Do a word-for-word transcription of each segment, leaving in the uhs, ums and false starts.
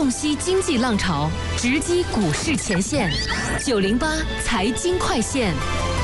洞悉经济浪潮，直击股市前线。九零八财经快线。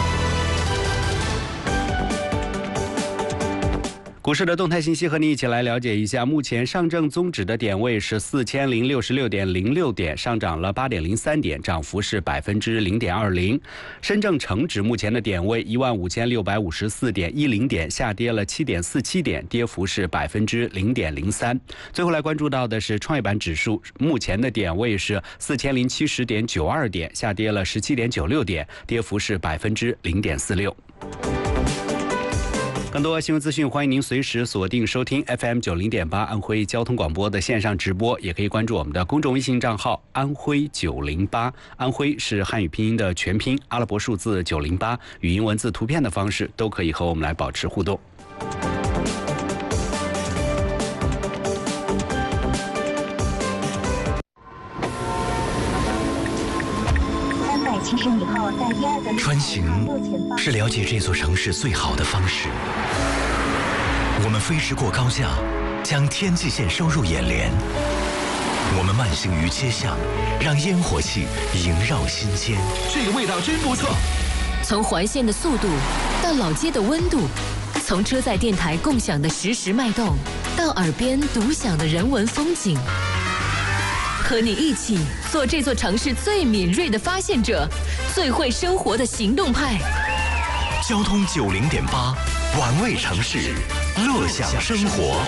股市的动态信息和你一起来了解一下。目前上证综指的点位是四千零六十六点零六点，上涨了八点零三点，涨幅是百分之零点二零。深证成指目前的点位一万五千六百五十四点一零点，下跌了七点四七点，跌幅是百分之零点零三。最后来关注到的是创业板指数，目前的点位是四千零七十点九二点，下跌了十七点九六点，跌幅是百分之零点四六。更多新闻资讯，欢迎您随时锁定收听 F M 九零点八安徽交通广播的线上直播，也可以关注我们的公众微信账号安徽九零八。安徽是汉语拼音的全拼，阿拉伯数字九零八，语音文字图片的方式都可以和我们来保持互动。 穿行是了解这座城市最好的方式。我们飞驰过高架，将天际线收入眼帘。我们慢行于街巷，让烟火气萦绕心间。 这个味道真不错。 从环线的速度到老街的温度，从车载电台共享的实时脉动，到耳边独享的人文风景。和你一起做这座城市最敏锐的发现者，最会生活的行动派。 交通九零点八，玩味城市，乐享生活。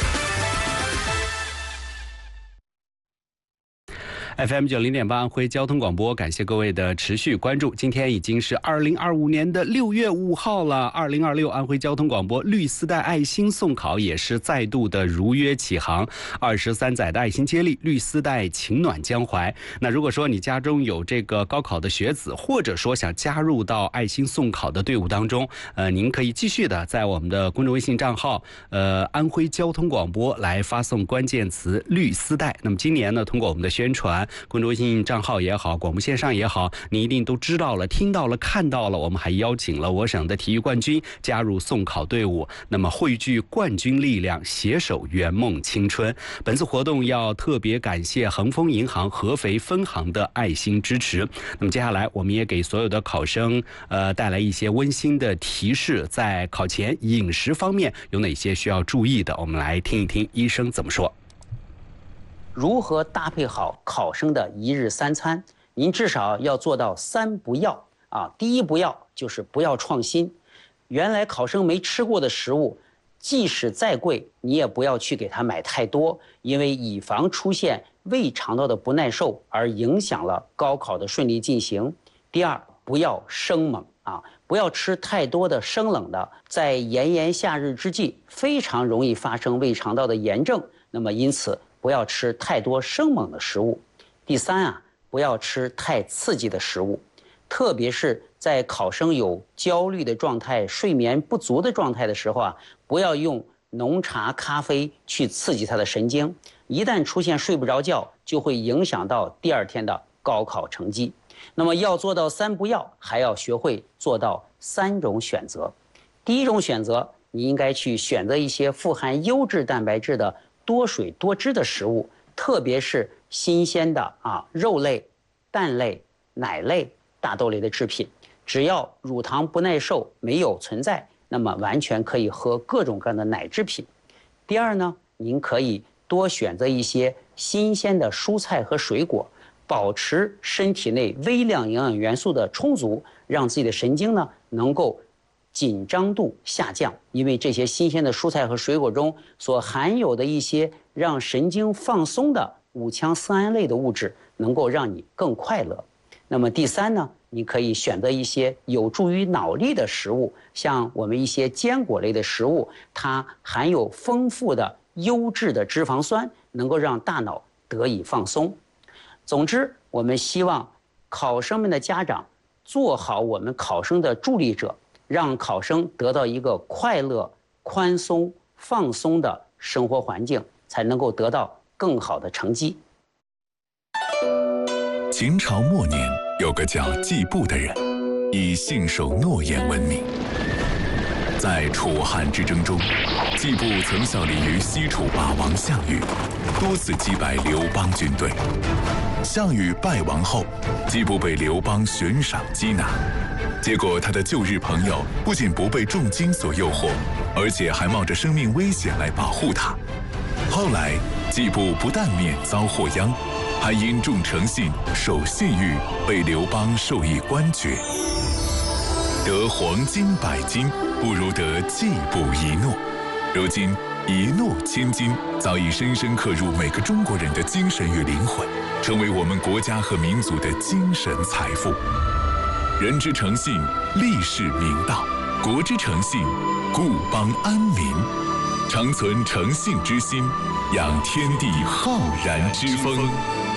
F M 九零点八安徽交通广播，感谢各位的持续关注。今天已经是二零二五年的六月五号了，二零二六安徽交通广播绿丝带爱心送考也是再度的如约起航。二十三载的爱心接力，绿丝带情暖江淮。那如果说你家中有这个高考的学子，或者说想加入到爱心送考的队伍当中，呃，您可以继续的在我们的公众微信账号，呃，安徽交通广播来发送关键词绿丝带。那么今年呢，通过我们的宣传，公众微信账号也好，广播线上也好，你一定都知道了、听到了、看到了。我们还邀请了我省的体育冠军加入送考队伍，那么汇聚冠军力量，携手圆梦青春。本次活动要特别感谢恒丰银行合肥分行的爱心支持。那么接下来，我们也给所有的考生呃带来一些温馨的提示，在考前饮食方面有哪些需要注意的？我们来听一听医生怎么说。 如何搭配好考生的一日三餐？您至少要做到三不要啊！第一不要就是不要创新，原来考生没吃过的食物，即使再贵，你也不要去给他买太多，因为以防出现胃肠道的不耐受而影响了高考的顺利进行。第二，不要生猛啊，不要吃太多的生冷的，在炎炎夏日之际，非常容易发生胃肠道的炎症，那么因此不要吃太多生猛的食物。第三啊，不要吃太刺激的食物，特别是在考生有焦虑的状态、睡眠不足的状态的时候啊，不要用浓茶、咖啡去刺激他的神经，一旦出现睡不着觉，就会影响到第二天的高考成绩。那么要做到三不要，还要学会做到三种选择。第一种选择，你应该去选择一些富含优质蛋白质的多水多汁的食物，特别是新鲜的啊肉类、蛋类、奶类、大豆类的制品，只要乳糖不耐受没有存在，那么完全可以喝各种各样的奶制品。第二呢，您可以多选择一些新鲜的蔬菜和水果，保持身体内微量营养元素的充足，让自己的神经呢能够紧张度下降，因为这些新鲜的蔬菜和水果中所含有的一些让神经放松的五羟色胺类的物质，能够让你更快乐。那么第三呢，你可以选择一些有助于脑力的食物，像我们一些坚果类的食物，它含有丰富的优质的脂肪酸，能够让大脑得以放松。总之，我们希望考生们的家长做好我们考生的助力者，让考生得到一个快乐、宽松、放松的生活环境，才能够得到更好的成绩。 秦朝末年，有个叫季布的人，以信守诺言闻名。 在楚汉之争中，季布曾效力于西楚霸王项羽，多次击败刘邦军队。项羽败亡后，季布被刘邦悬赏缉拿，结果他的旧日朋友不仅不被重金所诱惑，而且还冒着生命危险来保护他。后来，季布不但免遭祸殃，还因重诚信、守信誉，被刘邦授以官爵。得黄金百斤，不如得季布一诺。如今，一诺千金早已深深刻入每个中国人的精神与灵魂，成为我们国家和民族的精神财富。人之诚信，立世明道；国之诚信，固邦安民。常存诚信之心，养天地浩然之风。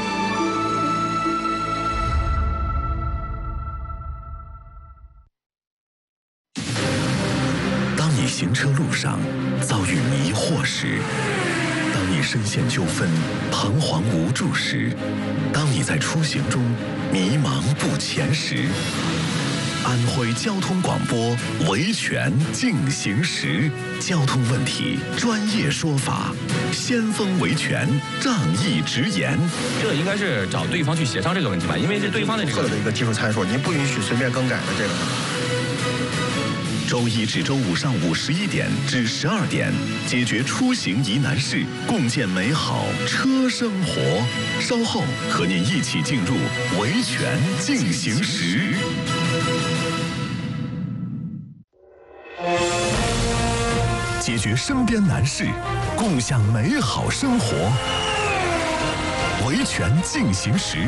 行车路上遭遇迷惑时，当你深陷纠纷、彷徨无助时，当你在出行中迷茫不前时，安徽交通广播维权进行时，交通问题专业说法，先锋维权，仗义直言。 这应该是找对方去协商这个问题吧，因为这对方的这个的一个技术参数，您不允许随便更改的这个。 周一至周五上午十一点至十二点，解决出行疑难事，共建美好车生活。稍后和您一起进入维权进行时。解决身边难事，共享美好生活。维权进行时。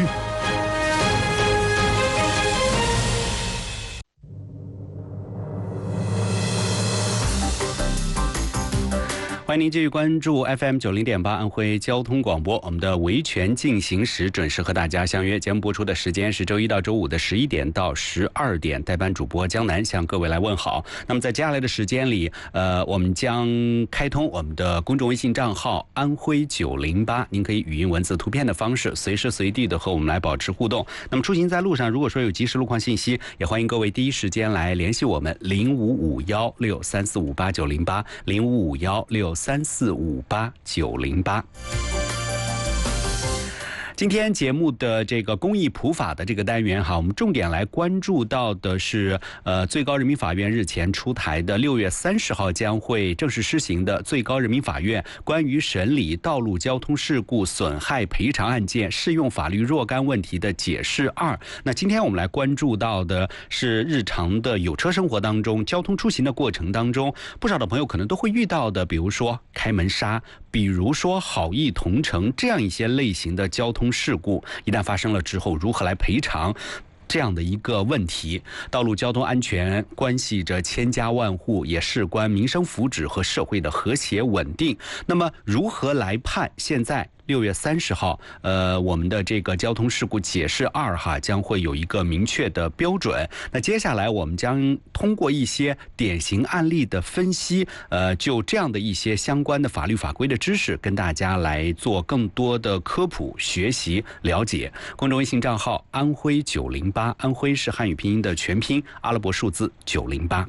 欢迎您继续关注 F M 九零点八安徽交通广播，我们的维权进行时准时和大家相约。节目播出的时间是周一到周五的十一点到十二点，代班主播江南向各位来问好。那么在接下来的时间里，呃，我们将开通我们的公众微信账号安徽九零八，您可以语音、文字、图片的方式，随时随地的和我们来保持互动。那么出行在路上，如果说有即时路况信息，也欢迎各位第一时间来联系我们零五五幺六三四五八九零八零五五幺六三四五八九零八。今天节目的这个公益普法的这个单元哈，我们重点来关注到的是，呃，最高人民法院日前出台的六月三十号将会正式施行的最高人民法院关于审理道路交通事故损害赔偿案件适用法律若干问题的解释二。那今天我们来关注到的是日常的有车生活当中，交通出行的过程当中，不少的朋友可能都会遇到的，比如说开门刹，比如说好意同乘这样一些类型的交通事故，一旦发生了之后，如何来赔偿？这样的一个问题，道路交通安全关系着千家万户，也事关民生福祉和社会的和谐稳定。那么，如何来判？现在六月三十号，呃，我们的这个交通事故解释二哈将会有一个明确的标准。那接下来我们将通过一些典型案例的分析，呃，就这样的一些相关的法律法规的知识，跟大家来做更多的科普、学习、了解。公众微信账号安徽九零八，安徽是汉语拼音的全拼，阿拉伯数字九零八。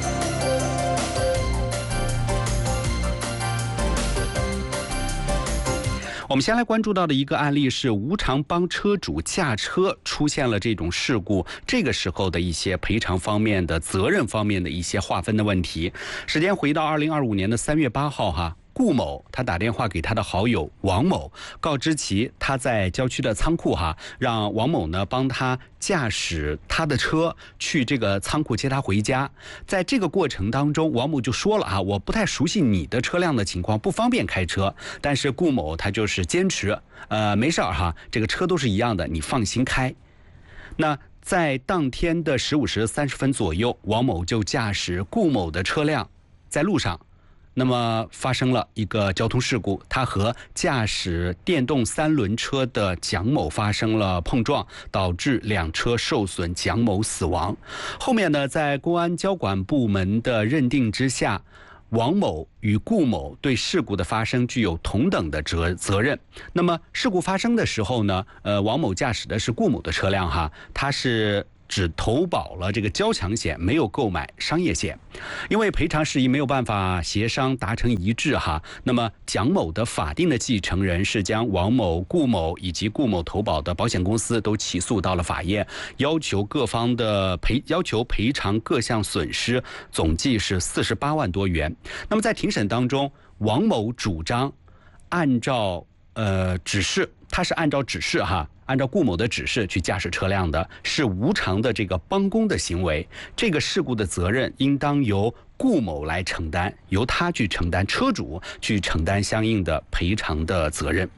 我们先来关注到的一个案例是无偿帮车主驾车出现了这种事故，这个时候的一些赔偿方面的责任方面的一些划分的问题。时间回到二零二五年的三月八号哈。顾某他打电话给他的好友王某，告知其他在郊区的仓库哈，让王某呢帮他驾驶他的车去这个仓库接他回家。在这个过程当中，王某就说了啊，我不太熟悉你的车辆的情况，不方便开车。但是顾某他就是坚持，呃，没事儿哈，这个车都是一样的，你放心开。那在当天的十五时三十分左右，王某就驾驶顾某的车辆在路上。那么发生了一个交通事故，他和驾驶电动三轮车的蒋某发生了碰撞，导致两车受损，蒋某死亡。后面呢，在公安交管部门的认定之下，王某与顾某对事故的发生具有同等的责责任。那么事故发生的时候呢，呃，王某驾驶的是顾某的车辆哈，他是只投保了这个交强险，没有购买商业险。因为赔偿事宜没有办法协商达成一致哈，那么蒋某的法定的继承人是将王某、顾某以及顾某投保的保险公司都起诉到了法院，要求各方的赔要求赔偿各项损失，总计是四十八万多元。那么在庭审当中，王某主张按照呃指示，他是按照指示哈。按照顾某的指示去驾驶车辆的，是无偿的这个帮工的行为，这个事故的责任应当由顾某来承担，由他去承担，车主去承担相应的赔偿的责任。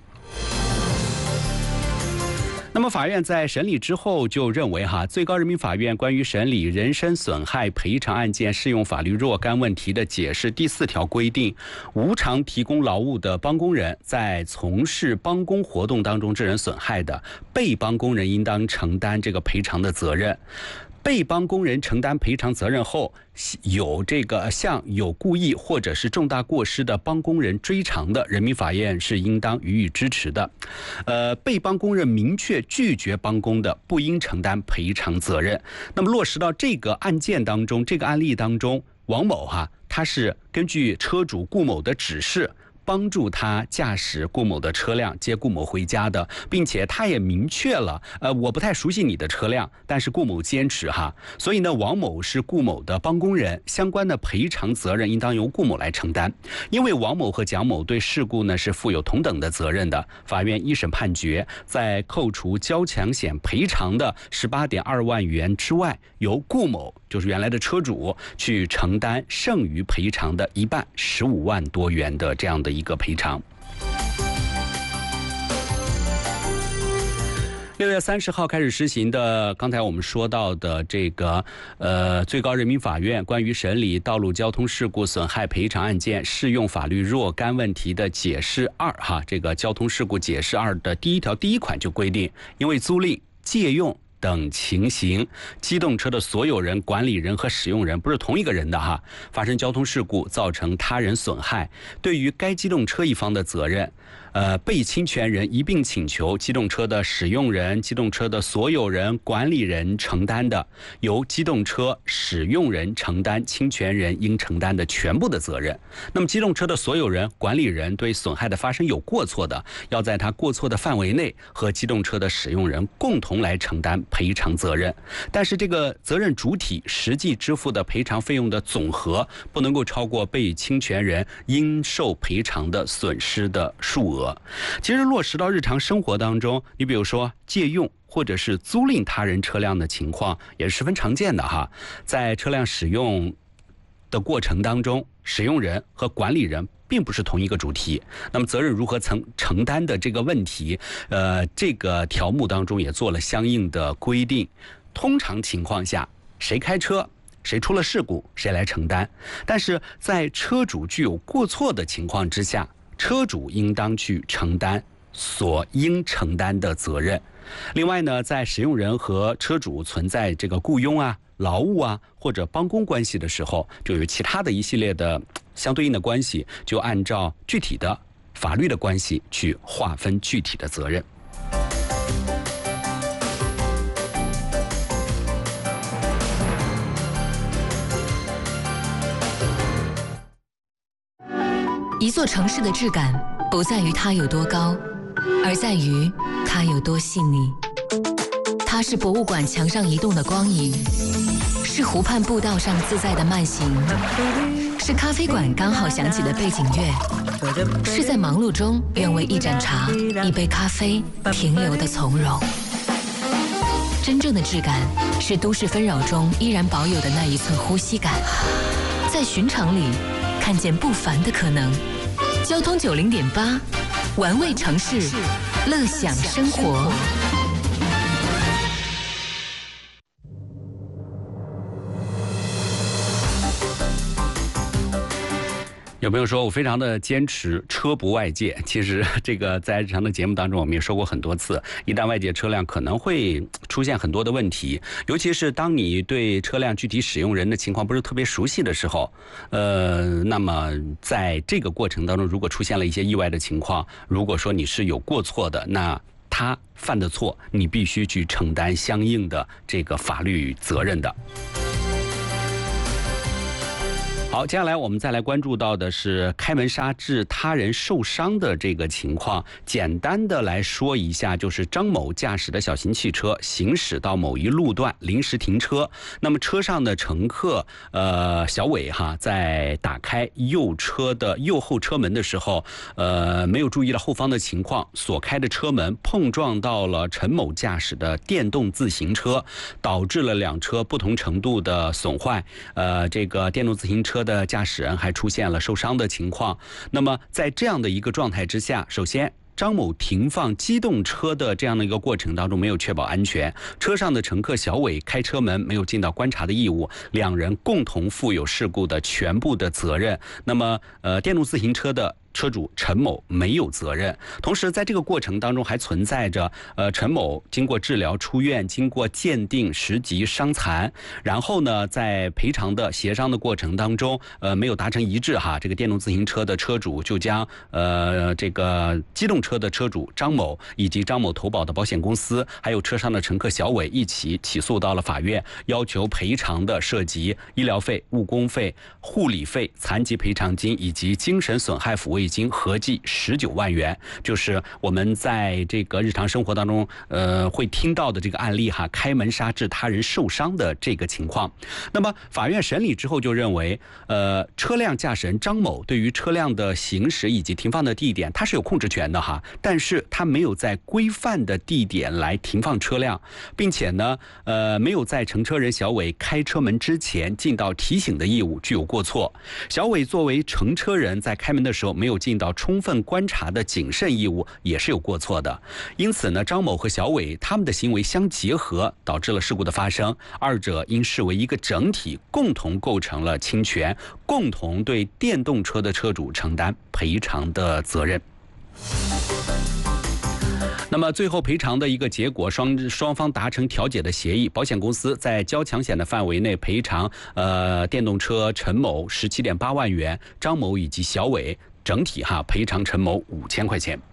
那么法院在审理之后就认为哈，最高人民法院关于审理人身损害赔偿案件适用法律若干问题的解释第四条规定，无偿提供劳务的帮工人在从事帮工活动当中致人损害的，被帮工人应当承担这个赔偿的责任。被帮工人承担赔偿责任后，有这个向有故意或者是重大过失的帮工人追偿的，人民法院是应当予以支持的。呃，被帮工人明确拒绝帮工的，不应承担赔偿责任。那么落实到这个案件当中，这个案例当中，王某哈、啊，他是根据车主顾某的指示，帮助他驾驶顾某的车辆接顾某回家的，并且他也明确了，呃，我不太熟悉你的车辆，但是顾某坚持哈，所以呢，王某是顾某的帮工人，相关的赔偿责任应当由顾某来承担。因为王某和蒋某对事故呢是负有同等的责任的，法院一审判决，在扣除交强险赔偿的十八点二万元之外，由顾某就是原来的车主去承担剩余赔偿的一半，十五万多元的这样的一个赔偿。六月三十号开始实行的，刚才我们说到的这个呃，最高人民法院关于审理道路交通事故损害赔偿案件适用法律若干问题的解释二哈，这个交通事故解释二的第一条第一款就规定，因为租赁、借用等情形，机动车的所有人、管理人和使用人不是同一个人的哈，发生交通事故造成他人损害，对于该机动车一方的责任，呃，被侵权人一并请求机动车的使用人、机动车的所有人、管理人承担的，由机动车使用人承担侵权人应承担的全部的责任。那么，机动车的所有人、管理人对损害的发生有过错的，要在他过错的范围内和机动车的使用人共同来承担赔偿责任。但是，这个责任主体实际支付的赔偿费用的总和不能够超过被侵权人应受赔偿的损失的数额。其实落实到日常生活当中，你比如说借用或者是租赁他人车辆的情况也是十分常见的哈。在车辆使用的过程当中，使用人和管理人并不是同一个主体，那么责任如何承承担的这个问题，呃，这个条目当中也做了相应的规定。通常情况下，谁开车，谁出了事故，谁来承担。但是在车主具有过错的情况之下，车主应当去承担所应承担的责任。另外呢，在使用人和车主存在这个雇佣啊、劳务啊或者帮工关系的时候，就有其他的一系列的相对应的关系，就按照具体的法律的关系去划分具体的责任。 一座城市的质感不在于它有多高，而在于它有多细腻。它是博物馆墙上移动的光影，是湖畔步道上自在的慢行，是咖啡馆刚好响起的背景乐，是在忙碌中愿为一盏茶、一杯咖啡停留的从容。真正的质感是都市纷扰中依然保有的那一寸呼吸感，在寻常里看见不凡的可能。交通九零点八，玩味城市，乐享生活。 有朋友说我非常的坚持车不外借，其实这个在日常的节目当中我们也说过很多次，一旦外借车辆可能会出现很多的问题，尤其是当你对车辆具体使用人的情况不是特别熟悉的时候，呃，那么在这个过程当中如果出现了一些意外的情况，如果说你是有过错的，那他犯的错，你必须去承担相应的这个法律责任的。好，接下来我们再来关注到的是开门杀致他人受伤的这个情况。简单的来说一下，就是张某驾驶的小型汽车行驶到某一路段临时停车，那么车上的乘客呃小伟哈，在打开右车的右后车门的时候，呃没有注意到后方的情况，所开的车门碰撞到了陈某驾驶的电动自行车，导致了两车不同程度的损坏。呃，这个电动自行车的驾驶人还出现了受伤的情况。那么在这样的一个状态之下，首先张某停放机动车的这样的一个过程当中没有确保安全，车上的乘客小伟开车门没有尽到观察的义务，两人共同负有事故的全部的责任。那么呃，电动自行车的车主陈某没有责任。同时在这个过程当中还存在着呃陈某经过治疗出院，经过鉴定十级伤残，然后呢在赔偿的协商的过程当中呃没有达成一致哈，这个电动自行车的车主就将呃这个机动车的车主张某以及张某投保的保险公司还有车上的乘客小伟一起起诉到了法院，要求赔偿的涉及医疗费、误工费、护理费、残疾赔偿金以及精神损害抚慰金合计十九万元，就是我们在这个日常生活当中呃会听到的这个案例哈，开门杀致他人受伤的这个情况。那么法院审理之后就认为呃车辆驾驶人张某对于车辆的行驶以及停放的地点他是有控制权的哈，但是他没有在规范的地点来停放车辆，并且呢呃没有在乘车人小伟开车门之前尽到提醒的义务，具有过错。小伟作为乘车人在开门的时候没有尽到充分观察的谨慎义务，也是有过错的。因此呢，张某和小伟他们的行为相结合，导致了事故的发生，二者应视为一个整体，共同构成了侵权，共同对电动车的车主承担赔偿的责任。那么最后赔偿的一个结果，双双方达成调解的协议，保险公司在交强险的范围内赔偿呃电动车陈某十七点八万元，张某以及小伟整体哈赔偿陈某五千块钱。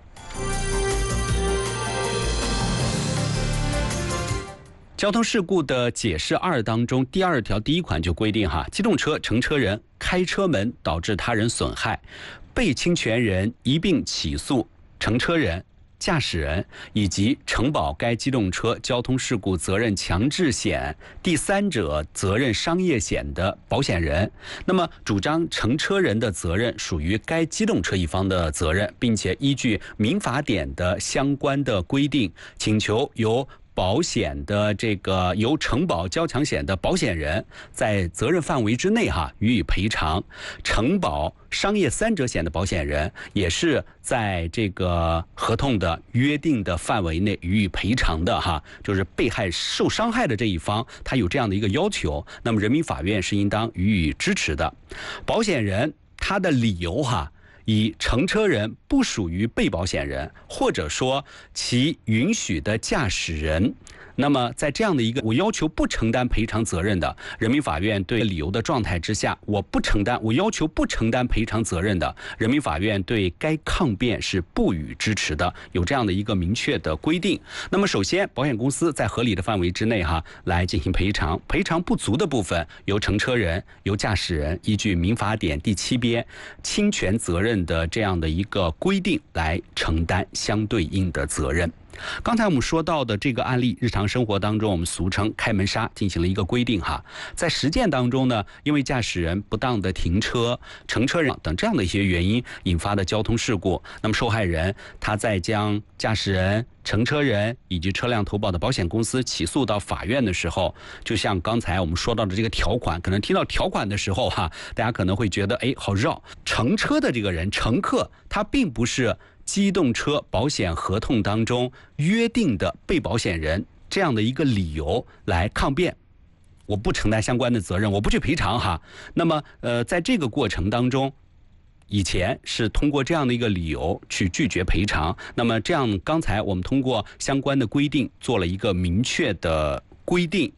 交通事故的解释二当中，第二条第一款就规定哈，机动车乘车人开车门导致他人损害，被侵权人一并起诉乘车人、驾驶人以及承保该机动车交通事故责任强制险第三者责任商业险的保险人。那么主张乘车人的责任属于该机动车一方的责任，并且依据民法典的相关的规定，请求由保险的这个由承保交强险的保险人在责任范围之内哈予以赔偿，承保商业三者险的保险人也是在这个合同的约定的范围内予以赔偿的哈，就是被害受伤害的这一方他有这样的一个要求，那么人民法院是应当予以支持的。保险人他的理由哈，以乘车人不属于被保险人，或者说其允许的驾驶人，那么在这样的一个我要求不承担赔偿责任的，人民法院对理由的状态之下，我不承担，我要求不承担赔偿责任的，人民法院对该抗辩是不予支持的，有这样的一个明确的规定。那么首先保险公司在合理的范围之内哈来进行赔偿，赔偿不足的部分由乘车人、由驾驶人依据民法典第七编侵权责任的这样的一个规定来承担相对应的责任。刚才我们说到的这个案例，日常生活当中我们俗称开门杀进行了一个规定哈，在实践当中呢，因为驾驶人不当的停车、乘车人等这样的一些原因引发的交通事故，那么受害人他在将驾驶人、乘车人以及车辆投保的保险公司起诉到法院的时候，就像刚才我们说到的这个条款，可能听到条款的时候哈，大家可能会觉得哎好绕，乘车的这个人乘客他并不是机动车保险合同当中约定的被保险人，这样的一个理由来抗辩，我不承担相关的责任，我不去赔偿哈。那么呃，在这个过程当中，以前是通过这样的一个理由去拒绝赔偿，那么这样刚才我们通过相关的规定做了一个明确的规定，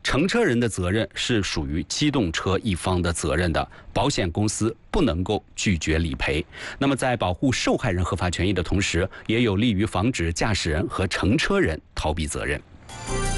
乘车人的责任是属于机动车一方的责任的，保险公司不能够拒绝理赔。那么在保护受害人合法权益的同时，也有利于防止驾驶人和乘车人逃避责任。